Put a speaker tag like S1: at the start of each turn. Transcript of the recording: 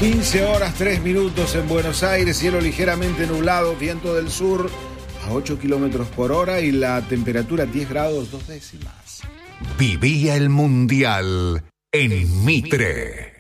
S1: 15 horas 3 minutos en Buenos Aires, cielo ligeramente nublado, viento del sur a 8 kilómetros por hora y la temperatura 10 grados 2 décimas.
S2: Vivía el Mundial en Mitre.